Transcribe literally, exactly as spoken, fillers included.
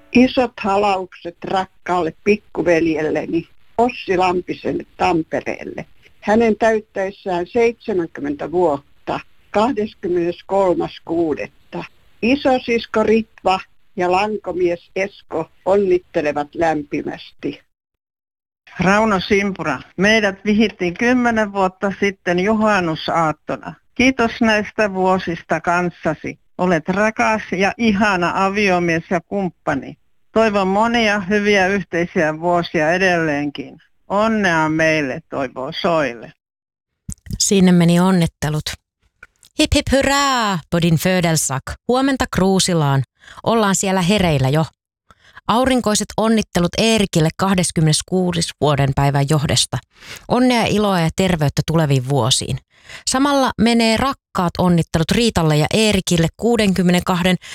Isot halaukset rakkaalle pikkuveljelleni Ossi Lampiselle Tampereelle. Hänen täyttäessään seitsemänkymmentä vuotta kahdeskymmeneskolmas kuudetta Isosisko Ritva ja lankomies Esko onnittelevat lämpimästi. Rauno Simpura, meidät vihittiin kymmenen vuotta sitten juhannusaattona. Kiitos näistä vuosista kanssasi. Olet rakas ja ihana aviomies ja kumppani. Toivon monia hyviä yhteisiä vuosia edelleenkin. Onnea meille, toivoo Soile. Sinne meni onnittelut. Hip hip hurraa, på din födelsedag. Huomenta Kruusilaan. Ollaan siellä hereillä jo. Aurinkoiset onnittelut Eerikille kahdeskymmeneskuudes vuoden päivän johdosta. Onnea, iloa ja terveyttä tuleviin vuosiin. Samalla menee rakkaat onnittelut Riitalle ja Eerikille kuudenkymmenenkahden